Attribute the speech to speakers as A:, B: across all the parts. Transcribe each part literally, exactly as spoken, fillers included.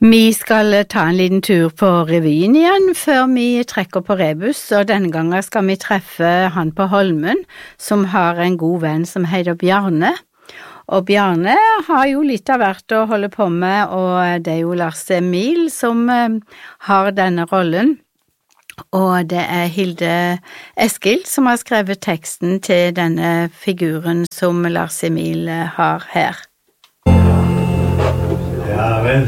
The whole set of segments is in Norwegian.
A: Vi skal ta en liten tur på revyen igjen før vi trekker på rebus, og denne gangen skal vi treffe han på Holmen som har en god venn som heter Bjarne. Og Bjarne har jo litt av hvert å holde på med, og det er jo Lars Emil som har denne rollen. Og det er Hilde Eskil som har skrevet teksten til denne figuren som Lars Emil har her.
B: Ja vel.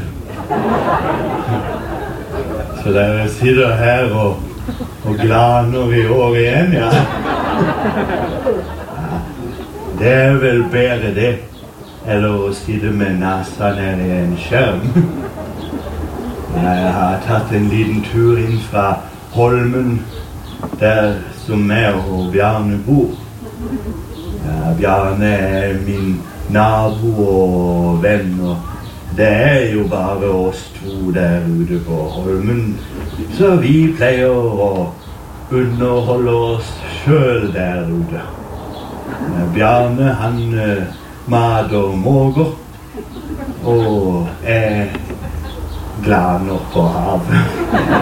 B: Så dere sitter her og, og glaner i år igjen, ja. Ja. Det er vel bedre det, eller å sitte med nasa ned i en skjerm. Jeg har tatt en liten tur inn fra Holmen, der som jeg og Bjarne bor. Ja, Bjarne er min nabo og venn, og det er jo bare oss to der ute på Holmen, så vi pleier å underholde oss selv der ute. Bjarne, han uh, mater måger, og er glaner på havet.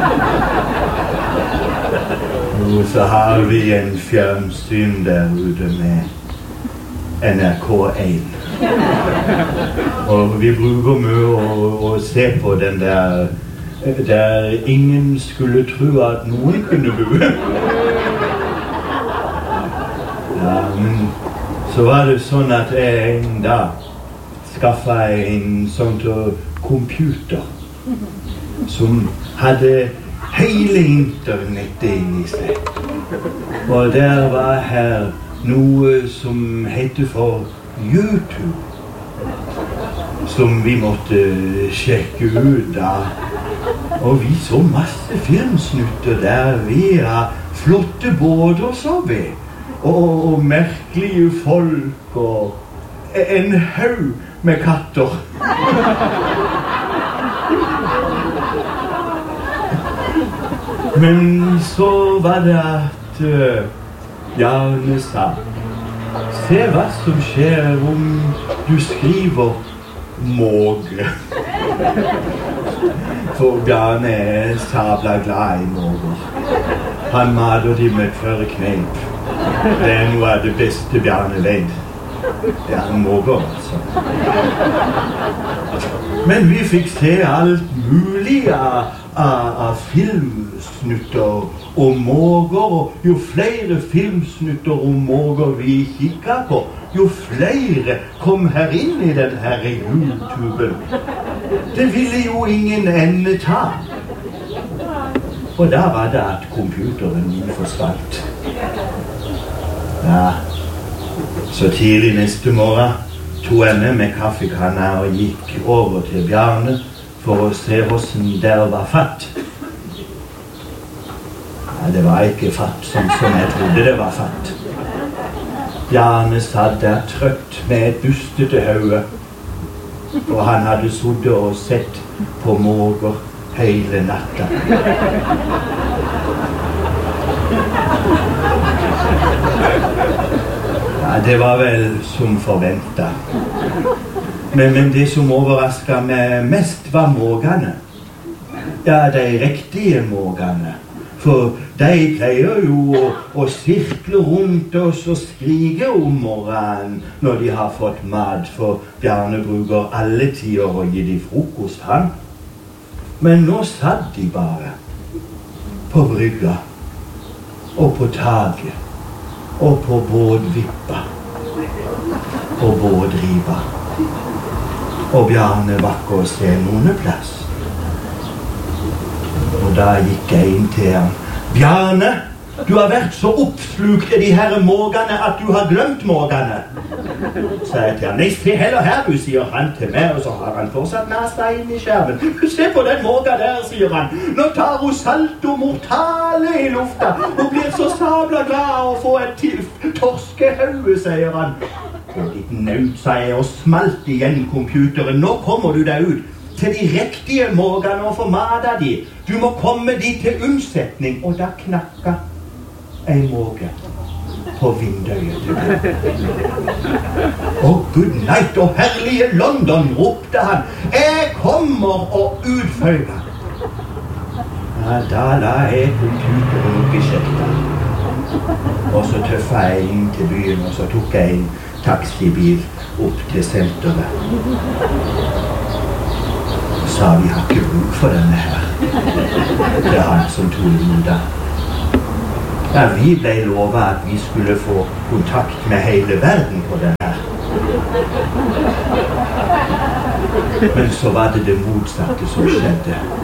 B: Og så har vi en fjernsyn der ute med N R K én. Og vi bruker mye å, å se på den der der ingen skulle tro at noen kunne bo. Ja, men så var det sånn at jeg en dag skaffet en sånn computer som hadde hele internettet inni seg. Og der var her noe som heter for YouTube, som vi måtte sjekke ut da. Og vi så masse filmsnutter der vi har flotte båter så vi, og, og merkelige folk, og en haug med katter. Men så var det at uh, Bjarne sa, se hva som skjer om du skriver måge. For Bjarne er sabla glad i måger. Han mater de med tørre knep. Det er noe av det beste Bjarne vet. Det er måger, altså. Men vi fikk se alt mulig av, av, av filmsnutter om måger, og jo flere filmsnutter om måger vi kikket på, jo flere kom her inn i den her YouTuben. Det ville jo ingen ende ta. Og da var det at computeren min forsvant. Ja, så tidlig neste morgen tog jeg med med kaffekanna og gikk over til Bjarne for å se hvordan der var fatt. Ja, det var ikke fatt som, som jeg trodde det var fatt. Bjarne satt der trøtt med et bustete hode, og han hadde suttet og sett på måger hele natta. Ja, det var vel som forventet. Men, men det som overrasket meg mest var mågene. Ja, de riktige mågene. For de pleier jo å, å sirkle rundt oss og skrike om morgenen når de har fått mat, for Bjarne bruker alle tider å gi de frokost, han. Men nå satt de bare på brygga, og på taket, og på bådvippa, og bådriva. Og Bjarne var ikke å se noen plass. Og da gikk jeg inn til ham. Bjarne, du har vært så oppslukt i de her mågene at du har glemt mågene. Så jeg til ham, nei, se heller her, du, sier han til meg, og så har han fortsatt nasa inn i skjermen. Se på den måga der, sier han. Nå tar hun salto mortale i lufta. Hun blir så sabla glad å få et torskehauge, sier han. Og ditt naut, sa jeg, og smalt igjen computeren. Nå kommer du deg ut til de riktige mågene og formata de. Du må komme de til unnsetning. Og da knakka en måge på vindøyet til byen. «Å, good night og herlige London», ropte han. «Jeg kommer og utfølger». Ja, da la jeg computeren opp i skjekta. Og så tøffa jeg inn til byen, og så tok jeg en taxibil opp til senteret. Og sa vi har ikke bruk for denne her. Det er han som tog imot da. Ja, vi ble lovet at vi skulle få kontakt med hele verden på det her. Men så var det det motsatte som skjedde.